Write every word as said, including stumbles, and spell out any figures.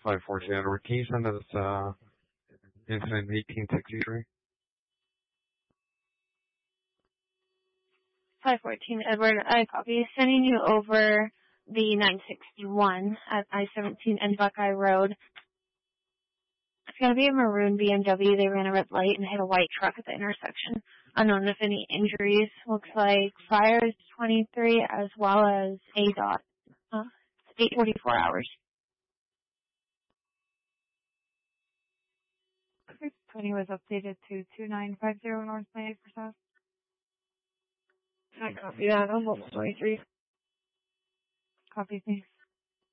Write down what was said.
five fourteen Edward. Can you send us uh, incident eighteen sixty-three? five fourteen Edward, I copy. Sending you over the nine sixty-one at I seventeen and Buckeye Road. It's going to be a maroon B M W. They ran a red light and hit a white truck at the intersection. Unknown if any injuries. Looks like fire is twenty-three as well as A D O T. Uh, eight forty-four hours. twenty was updated to two nine five zero North ninety percent. I copy that. I'm almost twenty-three. Copy, thanks.